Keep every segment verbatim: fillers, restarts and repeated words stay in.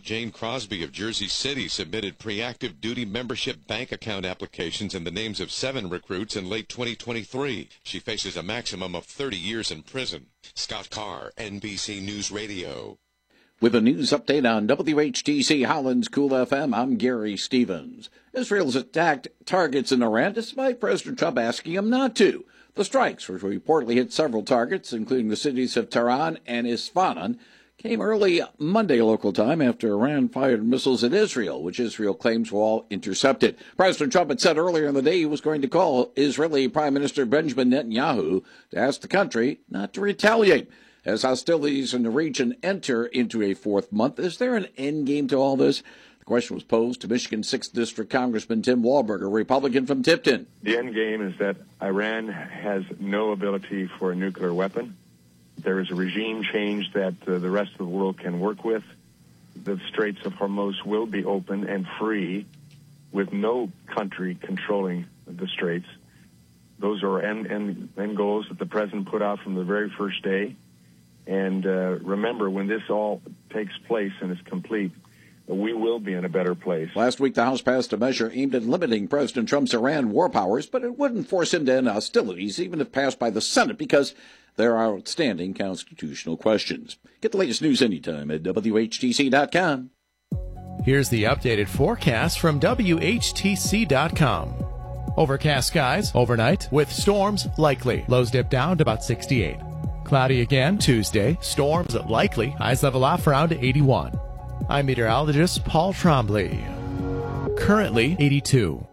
Jane Crosby of Jersey City submitted pre-active duty membership bank account applications in the names of seven recruits in late twenty twenty-three. She faces a maximum of thirty years in prison. Scott Carr, N B C News Radio. With a news update on W H T C Holland's Cool F M, I'm Gary Stevens. Israel's attacked targets in Iran despite President Trump asking him not to. The strikes, which reportedly hit several targets, including the cities of Tehran and Isfahan, came early Monday local time after Iran fired missiles at Israel, which Israel claims were all intercepted. President Trump had said earlier in the day he was going to call Israeli Prime Minister Benjamin Netanyahu to ask the country not to retaliate. As hostilities in the region enter into a fourth month, is there an end game to all this? The question was posed to Michigan sixth District Congressman Tim Walberg, a Republican from Tipton. The end game is that Iran has no ability for a nuclear weapon. There is a regime change that uh, the rest of the world can work with. The Straits of Hormuz will be open and free with no country controlling the Straits. Those are end, end, end goals that the president put out from the very first day. And uh, remember, when this all takes place and is complete, we will be in a better place. Last week, the House passed a measure aimed at limiting President Trump's Iran war powers, but it wouldn't force him to end hostilities, even if passed by the Senate, because there are outstanding constitutional questions. Get the latest news anytime at W H T C dot com. Here's the updated forecast from W H T C dot com. Overcast skies overnight with storms likely. Lows dip down to about sixty-eight. Cloudy again Tuesday. Storms likely. Highs level off around eighty-one. I'm meteorologist Paul Trombley. Currently eighty-two.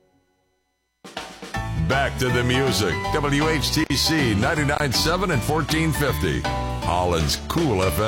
Back to the music. W H T C ninety-nine point seven and fourteen fifty. Holland's Cool F M.